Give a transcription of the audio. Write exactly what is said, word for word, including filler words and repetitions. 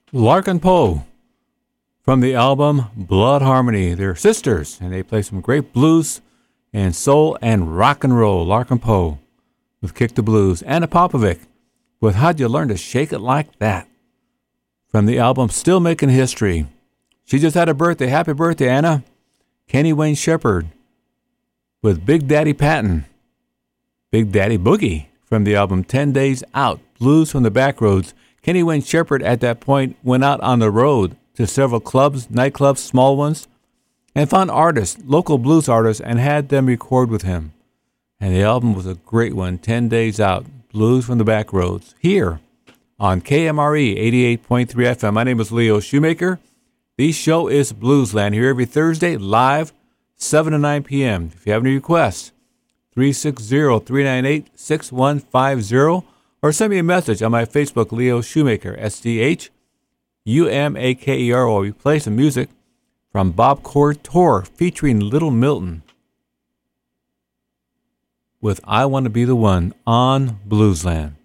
Larkin Poe from the album Blood Harmony. They're sisters, and they play some great blues and soul and rock and roll. Larkin Poe with Kick the Blues. Anna Popovic with How'd You Learn to Shake It Like That from the album Still Making History. She just had a birthday. Happy birthday, Anna. Kenny Wayne Shepherd with Big Daddy Patton. Big Daddy Boogie from the album ten days Out, Blues from the Backroads. Kenny Wayne Shepherd at that point went out on the road to several clubs, nightclubs, small ones, and found artists, local blues artists, and had them record with him. And the album was a great one, ten days Out, Blues from the Backroads, here on K M R E eighty-eight point three F M. My name is Leo Shoemaker. The show is Bluesland, here every Thursday, live, seven to nine p.m. If you have any requests, three six zero, three nine eight, six one five zero, or send me a message on my Facebook, Leo Shoemaker, S D H U M A K E R, or we play some music from Bob Couture featuring Little Milton with I Want to Be the One on Bluesland.